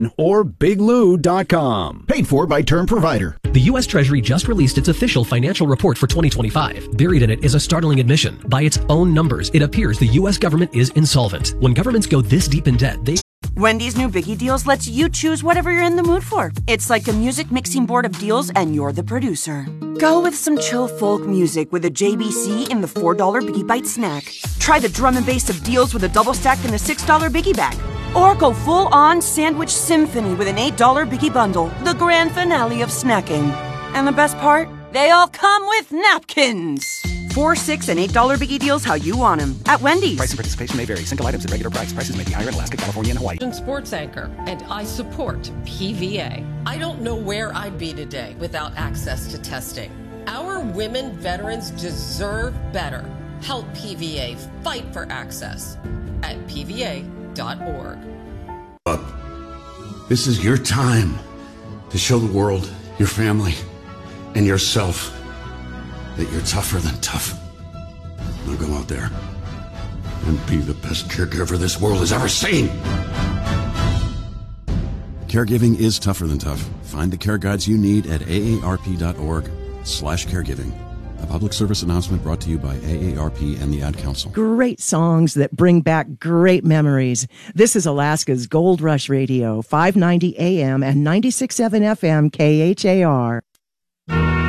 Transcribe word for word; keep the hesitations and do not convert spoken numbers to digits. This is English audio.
or big lou dot com. Paid for by Term Provider. The U S Treasury just released its official financial report for twenty twenty-five. Buried in it is a startling admission. By its own numbers, it appears the U S government is insolvent. When governments go this deep in debt, they... Wendy's new Biggie Deals lets you choose whatever you're in the mood for. It's like a music mixing board of deals, and you're the producer. Go with some chill folk music with a J B C in the four dollar Biggie Bite snack. Try the drum and bass of deals with a double stack in the six dollar Biggie Bag. Or go full-on sandwich symphony with an eight dollar Biggie Bundle, the grand finale of snacking. And the best part? They all come with napkins. Four, six, and eight dollar Biggie Deals how you want them at Wendy's. Price and participation may vary. Single items at regular price. Prices may be higher in Alaska, California, and Hawaii. Sports anchor, and I support P V A. I don't know where I'd be today without access to testing. Our women veterans deserve better. Help P V A fight for access at P V A dot org. Up. This is your time to show the world, your family, and yourself that you're tougher than tough. Now go out there and be the best caregiver this world has ever seen. Caregiving is tougher than tough. Find the care guides you need at A A R P dot org slash caregiving. A public service announcement brought to you by A A R P and the Ad Council. Great songs that bring back great memories. This is Alaska's Gold Rush Radio, five ninety A M and ninety-six point seven F M K H A R.